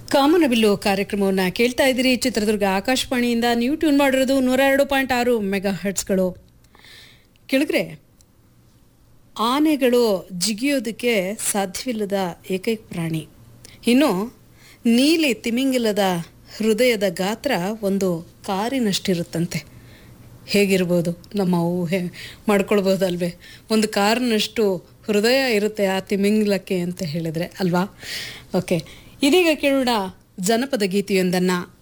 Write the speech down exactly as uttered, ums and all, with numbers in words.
ಕಾಮನಬಿಲ್ಲು ಕಾರ್ಯಕ್ರಮವನ್ನು ಕೇಳ್ತಾ ಇದ್ದೀರಿ. ಚಿತ್ರದುರ್ಗ ಆಕಾಶವಾಣಿಯಿಂದ ನೀವು ಟ್ಯೂನ್ ಮಾಡಿರೋದು ನೂರ ಎರಡು ಪಾಯಿಂಟ್ ಆರು ಮೆಗಾ ಹರ್ಟ್ಸ್ಗಳು. ಕೆಳಗರೆ ಆನೆಗಳು ಜಿಗಿಯೋದಕ್ಕೆ ಸಾಧ್ಯವಿಲ್ಲದ ಏಕೈಕ ಪ್ರಾಣಿ. ಇನ್ನು ನೀಲಿ ತಿಮಿಂಗಿಲದ ಹೃದಯದ ಗಾತ್ರ ಒಂದು ಕಾರಿನಷ್ಟಿರುತ್ತಂತೆ. ಹೇಗಿರ್ಬೋದು, ನಮ್ಮ ಊಹೆ ಮಾಡ್ಕೊಳ್ಬೋದಲ್ವೇ? ಒಂದು ಕಾರಿನಷ್ಟು ಹೃದಯ ಇರುತ್ತೆ ಆ ತಿಮಿಂಗಿಲಕ್ಕೆ ಅಂತ ಹೇಳಿದರೆ ಅಲ್ವಾ? ಓಕೆ, ಇದೀಗ ಕೇಳೋಣ ಜನಪದ ಗೀತೆಯೊಂದನ್ನು.